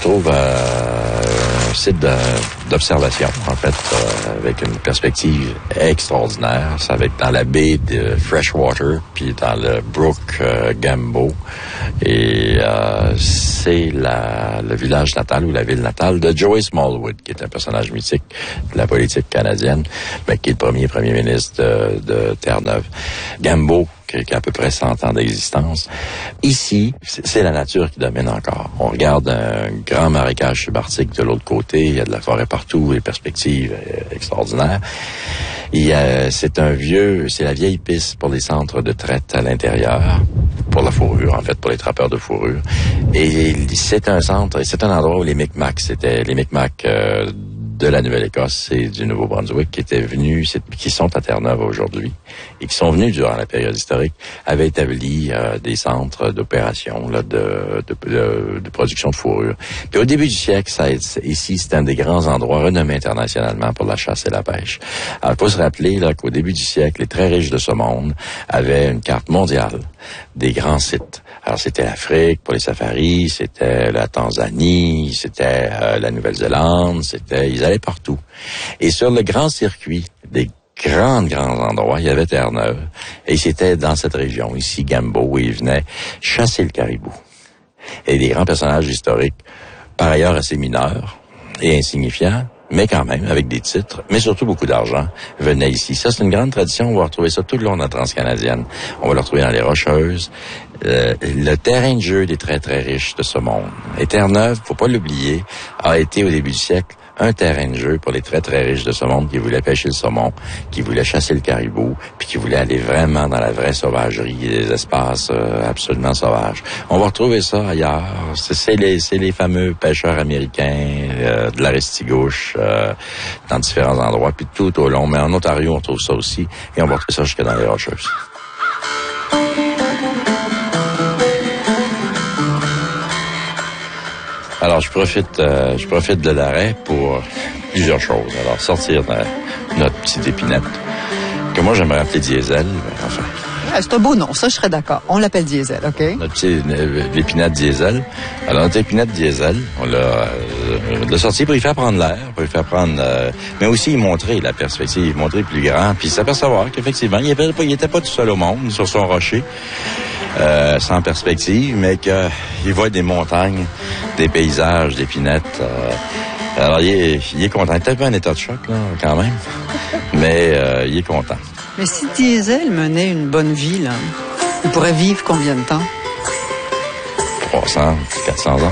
trouve un site d'observation, en fait, avec une perspective extraordinaire. Ça va être dans la baie de Freshwater, puis dans le brook Gambo. Et c'est le village natal ou la ville natale de Joey Smallwood, qui est un personnage mythique de la politique canadienne, mais qui est le premier ministre de Terre-Neuve. Gambo, qui a à peu près 100 ans d'existence. Ici, c'est la nature qui domine encore. On regarde un grand marécage subarctique de l'autre côté, il y a de la forêt partout, les perspectives extraordinaires. C'est la vieille piste pour les centres de traite à l'intérieur, pour la fourrure, en fait, pour les trappeurs de fourrure. Et c'est un endroit où les Micmacs de la Nouvelle-Écosse et du Nouveau-Brunswick qui sont à Terre-Neuve aujourd'hui et qui sont venus durant la période historique, avaient établi des centres d'opération de production de fourrure. Puis au début du siècle, ici, c'est un des grands endroits renommés internationalement pour la chasse et la pêche. Alors, il faut se rappeler qu'au début du siècle, les très riches de ce monde avaient une carte mondiale des grands sites. Alors, c'était l'Afrique pour les safaris, c'était la Tanzanie, c'était la Nouvelle-Zélande, ils allaient partout. Et sur le grand circuit des grands endroits, il y avait Terre-Neuve. Et c'était dans cette région, ici, Gambo, où ils venaient chasser le caribou. Et des grands personnages historiques, par ailleurs assez mineurs et insignifiants, mais quand même avec des titres, mais surtout beaucoup d'argent, venaient ici. Ça, c'est une grande tradition. On va retrouver ça tout le long de la Transcanadienne. On va le retrouver dans les Rocheuses. Le terrain de jeu des très, très riches de ce monde. Et Terre-Neuve, faut pas l'oublier, a été au début du siècle un terrain de jeu pour les très, très riches de ce monde qui voulaient pêcher le saumon, qui voulaient chasser le caribou, puis qui voulaient aller vraiment dans la vraie sauvagerie, des espaces absolument sauvages. On va retrouver ça ailleurs. C'est les fameux pêcheurs américains de la Restigouche dans différents endroits, puis tout au long. Mais en Ontario, on trouve ça aussi, et on va retrouver ça jusque dans les Rocheuses. Alors, je profite de l'arrêt pour plusieurs choses. Alors, sortir notre petite épinette, que moi, j'aimerais appeler Diesel, mais enfin. C'est un beau nom, ça, je serais d'accord. On l'appelle Diesel, OK? L'épinette Diesel. Alors, notre épinette Diesel, on l'a sorti pour y faire prendre l'air, mais aussi y montrer la perspective, y montrer plus grand, puis s'apercevoir qu'effectivement, il était pas tout seul au monde, sur son rocher. Sans perspective, mais qu'il voit des montagnes, des paysages, des pinettes. Alors, il est content. Il est un peu en état de choc, là, quand même, mais il est content. Mais si Diesel menait une bonne vie, là, il pourrait vivre combien de temps? 300, 400 ans.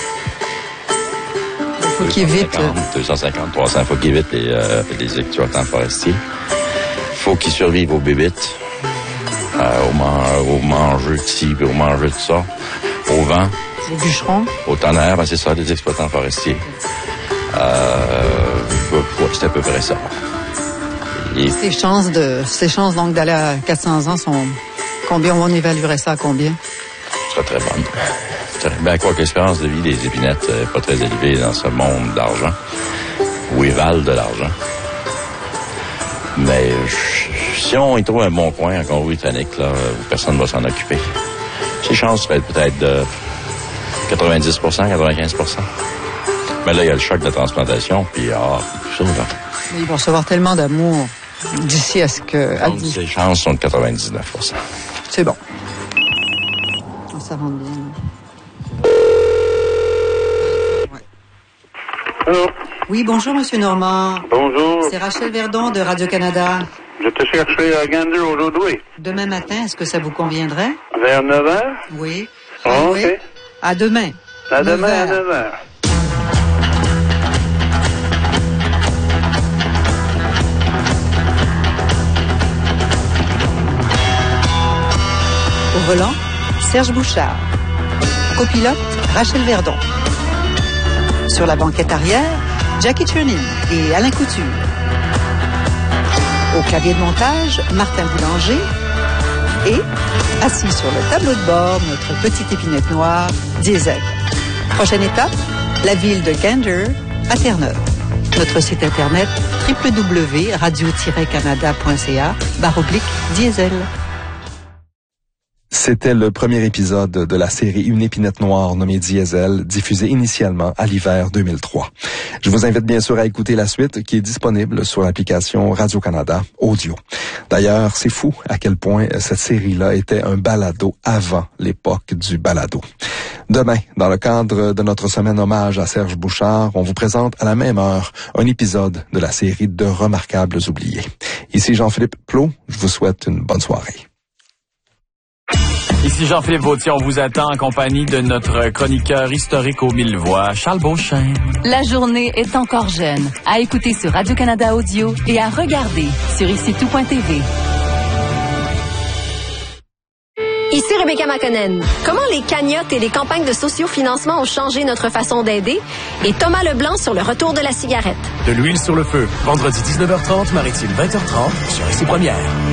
Il faut qu'il évite... 250, 300. Il faut qu'il évite les exploitants forestiers. Il faut qu'il survive aux bébites. Au manger de ci, puis au manger de ça, au vent. Les bûcherons. Au tonnerre, c'est ça, les exploitants forestiers. C'est à peu près ça. Et ces chances donc d'aller à 400 ans sont combien? On évaluerait ça à combien? Ce serait très bonne. Ben, quoi que l'espérance de vie des épinettes n'est pas très élevée dans ce monde d'argent, où ils valent de l'argent. Mais si on y trouve un bon coin en Colombie-Britannique, là, personne ne va s'en occuper. Ses chances seraient peut-être de 90%, 95%. Mais là, il y a le choc de la transplantation, puis tout ça, là. Mais ils vont recevoir tellement d'amour d'ici à ce que... Donc, ses chances sont de 99%. C'est bon. Ça rentre bien. Ouais. Allô? Oui, bonjour, Monsieur Normand. Bonjour. C'est Rachel Verdon de Radio-Canada. Je te cherchais à Gander aujourd'hui. Demain matin, est-ce que ça vous conviendrait? Vers 9h? Oui. Ah, oui. OK. À demain. À demain à 9h. Au volant, Serge Bouchard. Copilote, Rachel Verdon. Sur la banquette arrière, Jackie Chernin et Alain Couture. Au clavier de montage, Martin Boulanger. Et, assis sur le tableau de bord, notre petite épinette noire, Diesel. Prochaine étape, la ville de Gander, à Terre-Neuve. Notre site internet www.radio-canada.ca/diesel. C'était le premier épisode de la série Une épinette noire nommée Diesel, diffusée initialement à l'hiver 2003. Je vous invite bien sûr à écouter la suite qui est disponible sur l'application Radio-Canada Audio. D'ailleurs, c'est fou à quel point cette série-là était un balado avant l'époque du balado. Demain, dans le cadre de notre semaine hommage à Serge Bouchard, on vous présente à la même heure un épisode de la série De Remarquables oubliés. Ici Jean-Philippe Plot, je vous souhaite une bonne soirée. Ici Jean-Philippe Vautier, on vous attend en compagnie de notre chroniqueur historique aux 1000 voix, Charles Beauchesne. La journée est encore jeune. À écouter sur Radio-Canada Audio et à regarder sur icitout.tv. Ici Rebecca McConnell. Comment les cagnottes et les campagnes de sociofinancement ont changé notre façon d'aider? Et Thomas Leblanc sur le retour de la cigarette. De l'huile sur le feu. Vendredi 19h30, Maritime 20h30 sur Ici Première.